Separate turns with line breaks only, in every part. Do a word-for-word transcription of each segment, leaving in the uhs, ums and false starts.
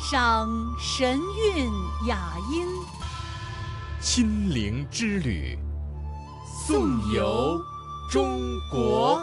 赏神韵雅音，
亲临之旅，颂游中国。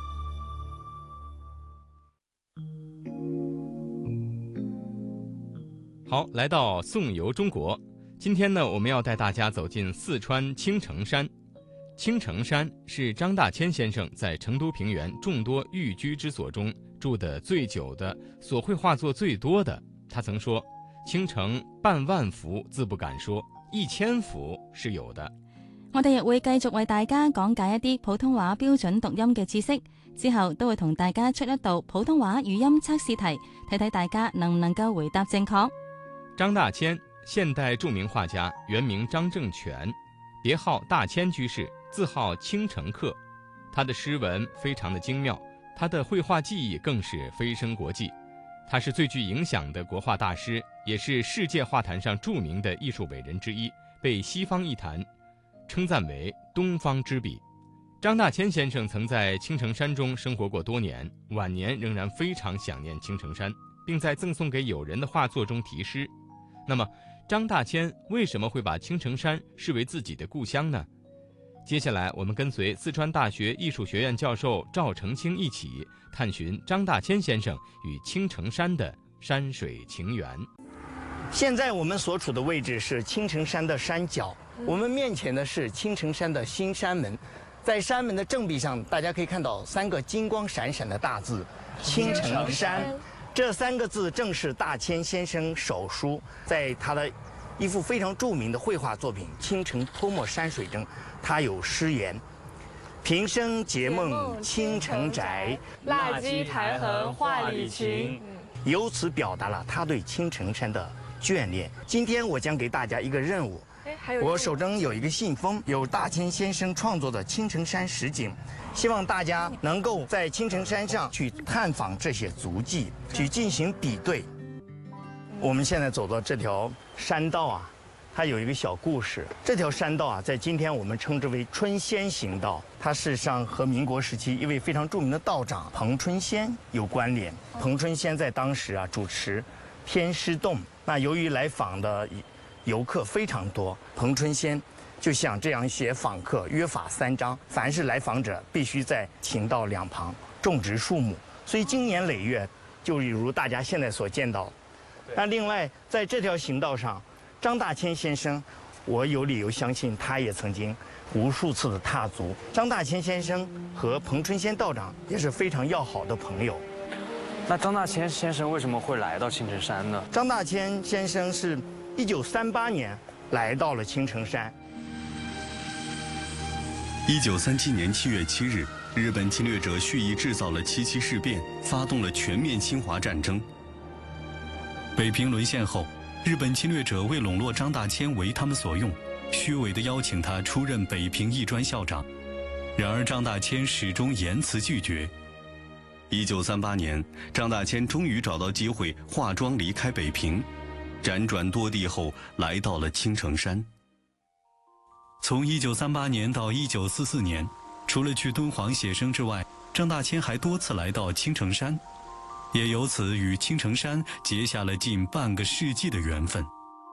好，来到颂游中国。今天呢，我们要带大家走进四川青城山。青城山是张大千先生在成都平原众多寓居之所中住得最久的，所绘画作最多的。他曾说，青城半萬幅自不敢說，一千幅是有的。
我哋亦會繼續為大家講解一啲普通話標準讀音嘅知識，之後都會同大家出一道普通話語音測試題，睇睇大家能唔能夠回答正確。
張大千，現代著名畫家，原名張正全，別號大千居士，字號青城客。他的詩文非常的精妙，他的繪畫技藝更是飛升國際。他是最具影響的國畫大師，也是世界畫壇上著名的藝術偉人之一，被西方藝壇稱讚為東方之筆。張大千先生曾在青城山中生活過多年，晚年仍然非常想念青城山，並在贈送給友人的畫作中題詩。那麼張大千為什麼會把青城山視為自己的故鄉呢？接下來我們跟隨四川大學藝術學院教授趙成清一起探尋張大千先生與青城山的山水情緣。
現在我們所處的位置是青城山的山腳，我們面前的是青城山的新山門，在山門的正壁上，大家可以看到三個金光閃閃的大字青城山。這三個字正是大千先生手書，在他的一幅非常著名的繪畫作品《青城潑墨山水》中，他有詩言：平生結夢青城宅，
蠟跡苔痕畫裡尋。
由此表達了他對青城山的眷戀。今天我將給大家一個任務，我手中有一個信封，有大千先生創作的青城山實景，希望大家能夠在青城山上去探訪這些足跡，去進行比對。我們現在走到這條山道啊，它有一個小故事。這條山道啊，在今天我們稱之為春仙行道，它事實上和民國時期一位非常著名的道長彭春仙有關聯。彭春仙在當時啊主持天師洞，那由於來訪的遊客非常多，彭春仙就想這樣寫訪客約法三章，凡是來訪者必須在行道兩旁種植樹木，所以經年累月，就如大家現在所見到。那另外在這條行道上，張大千先生，我有理由相信他也曾經無數次的踏足。張大千先生和彭春仙道長也是非常要好的朋友。
那張大千先生為什麼會來到青城山呢？
張大千先生是一九三八年來到了青城山。
一九三七年七月七日，日本侵略者蓄意制造了七七事變，發動了全面侵華戰爭。北平淪陷後，日本侵略者為籠絡張大千為他們所用，虛偽地邀請他出任北平藝專校長。然而張大千始終嚴詞拒絕。一九三八年，張大千終於找到機會化妝離開北平，輾轉多地後來到了青城山。從一九三八年到一九四四年，除了去敦煌寫生之外，張大千還多次來到青城山，也由此與青城山結下了近半個世紀的緣分。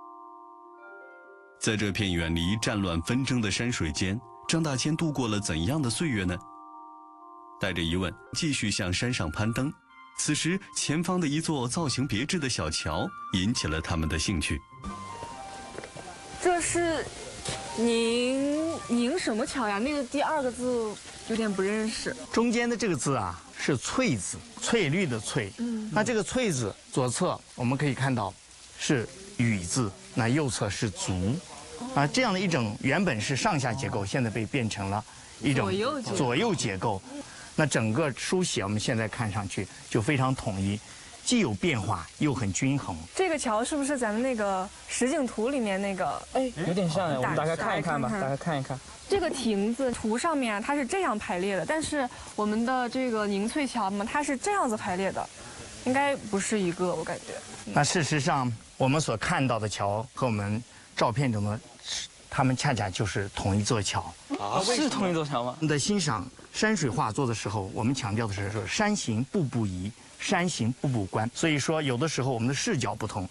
在這片遠離戰亂紛爭的山水間，張大千度過了怎樣的歲月呢？帶着疑問，繼續向山上攀登。此時，前方的一座造型別致的小橋引起了他們的興趣。
這是您您什麼橋呀？那個第二個字有點不認識。
中間的這個字啊，是翠字，翠綠的翠。嗯，那這個翠字左側我們可以看到是雨字，那右側是足。啊，這樣的一種原本是上下結構，現在被變成了一種左右結構。那整個書寫我們現在看上去就非常統一，既有變化又很均衡。
這個橋是不是咱們那個實景圖裡面那個？哎，
有點像，我們大概看一看吧，大概看一看。
這個亭子圖上面啊，它是這樣排列的，但是我們的這個寧翠橋嘛，它是這樣子排列的，應該不是一個，我感覺。
那事實上，我們所看到的橋和我們照片中的，他們恰恰就是同一座橋。
啊，是同一座橋嗎？
我們在欣賞山水畫作的時候，我們強調的是說山行步步移，山行步步觀。所以說，有的時候我們的視角不同，